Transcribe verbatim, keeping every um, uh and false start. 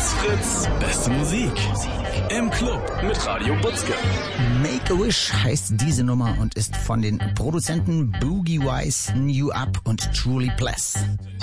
Fritz, Fritz, beste Musik. Im Club mit Radio Butzke. Make a Wish heißt diese Nummer und ist von den Produzenten Boogie Wise, New Up und Truly Bless.